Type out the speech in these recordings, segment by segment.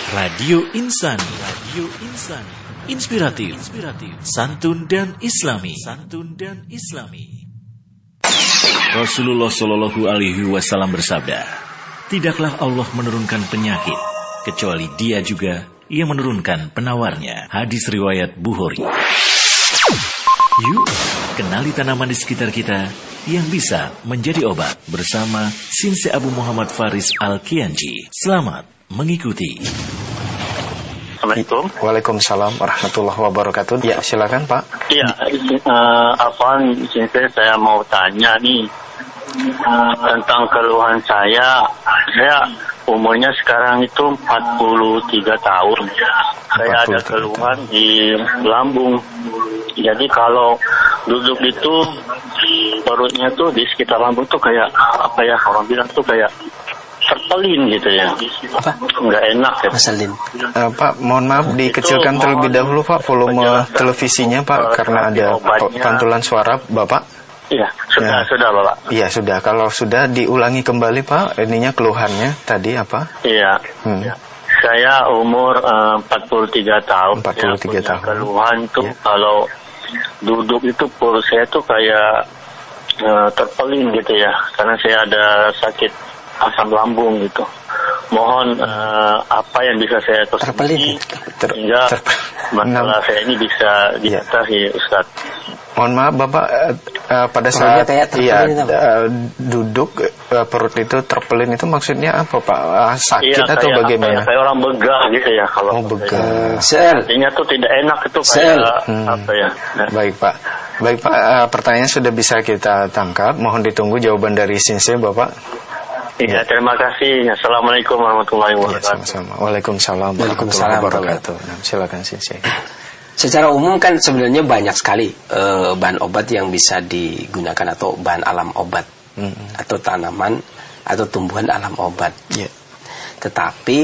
Radio Insani. Inspiratif, santun dan Islami. Rasulullah Shallallahu Alaihi Wasallam bersabda, tidaklah Allah menurunkan penyakit kecuali Dia juga yang menurunkan penawarnya. Hadis riwayat Bukhari. Yuk, kenali tanaman di sekitar kita yang bisa menjadi obat bersama Sinse Abu Muhammad Faris Al-Kianji. Selamat mengikuti. Assalamualaikum. Waalaikumsalam warahmatullahi wabarakatuh. Ya, silakan Pak. Iya, saya mau tanya nih tentang keluhan saya. Saya umurnya sekarang itu 43 tahun. Saya ada keluhan di lambung. Jadi kalau duduk itu perutnya tuh di sekitar lambung tuh kayak apa ya, orang bilang tuh kayak terpelin gitu ya. Apa? Nggak enak ya. Masalin. Pak, mohon maaf dikecilkan terlebih dahulu Pak volume televisinya Pak, karena ada pantulan suara Bapak. Iya, sudah Bapak. Iya, sudah. Kalau sudah diulangi kembali Pak, ininya keluhannya tadi apa? Iya. Saya umur 43 tahun. 43 tahun. Keluhan tuh kalau duduk itu perut saya tuh kayak terpelin gitu ya, karena saya ada sakit asam lambung gitu. Mohon apa yang bisa saya terpelin sehingga masalah saya ini bisa diatasi, Ustaz. Mohon maaf Bapak, pada saat duduk perut itu terpelin itu maksudnya apa Pak? Sakit atau bagaimana? Kayak orang begah gitu ya kalau. Begah. Artinya tuh tidak enak itu kayak apa ya? Baik Pak. Pertanyaan sudah bisa kita tangkap. Mohon ditunggu jawaban dari Sinse Bapak. Iya, terima kasih. Assalamualaikum warahmatullahi wabarakatuh. Sama-sama. Waalaikumsalam warahmatullahi wabarakatuh. Silakan Sinse. Secara umum kan sebenarnya banyak sekali bahan obat yang bisa digunakan atau bahan alam obat atau tanaman atau tumbuhan alam obat. Tetapi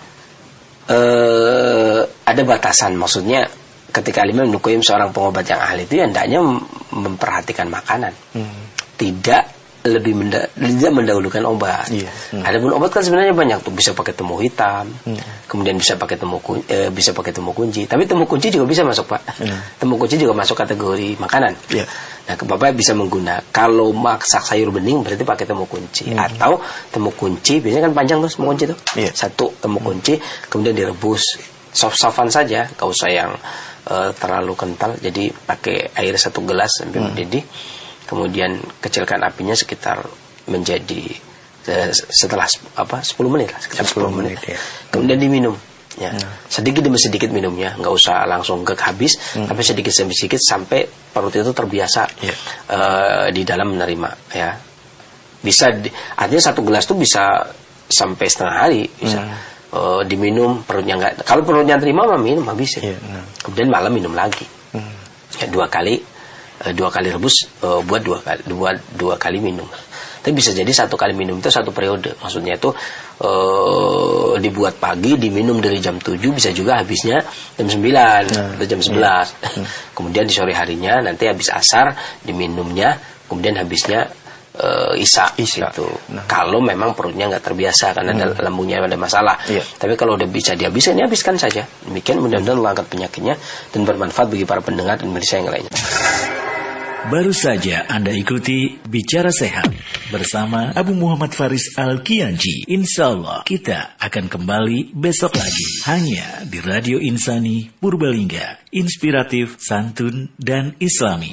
ada batasan, maksudnya ketika Imam Ibnu Qayyim seorang pengobat yang ahli itu hendaknya memperhatikan makanan, tidak mendahulukan obat. Adapun obat kan sebenarnya banyak tuh, bisa pakai temu hitam, kemudian bisa pakai temu kunci. Tapi temu kunci juga bisa masuk Pak. Temu kunci juga masuk kategori makanan. Nah, Bapak bisa menggunakan kalau masak sayur bening berarti pakai temu kunci atau temu kunci biasanya kan panjang tuh temu kunci tuh. Satu temu kunci kemudian direbus soft-softan saja, gak usah yang terlalu kental. Jadi pakai air 1 gelas sampai mendidih. Kemudian kecilkan apinya sekitar menjadi setelah 10 menit lah, sekitar 10 menit. Kemudian diminum. Sedikit demi sedikit minumnya, nggak usah langsung habis, tapi sedikit demi sedikit sampai perut itu terbiasa di dalam menerima. Ya, bisa artinya 1 gelas tuh bisa sampai setengah hari bisa. Diminum perutnya nggak. Kalau perutnya terima minum habis ya. Kemudian malam minum lagi. 2 kali rebus buat dua kali minum. Tapi bisa jadi 1 kali minum itu 1 periode. Maksudnya itu dibuat pagi, diminum dari jam 7, bisa juga habisnya jam 9 atau jam 11. Kemudian di sore harinya nanti habis asar diminumnya, kemudian habisnya Isya. Gitu. Kalau memang perutnya nggak terbiasa karena lambungnya ada masalah. Tapi kalau udah bisa dihabiskan, habiskan saja. Demikian mudah-mudahan Allah angkat penyakitnya dan bermanfaat bagi para pendengar dan pemirsa yang lainnya. Baru saja Anda ikuti Bicara Sehat bersama Abu Muhammad Faris Al-Kianji. Insya Allah kita akan kembali besok lagi hanya di Radio Insani Purbalingga. Inspiratif, santun, dan Islami.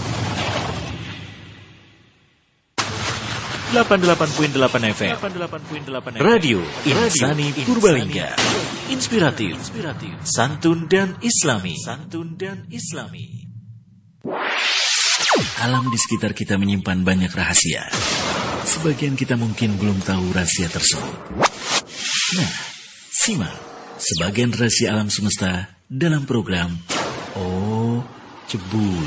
88.8 FM Radio Insani Purbalingga. Inspiratif, santun, dan Islami. Alam di sekitar kita menyimpan banyak rahasia. Sebagian kita mungkin belum tahu rahasia tersebut. Nah, simak sebagian rahasia alam semesta dalam program Oh Cebu.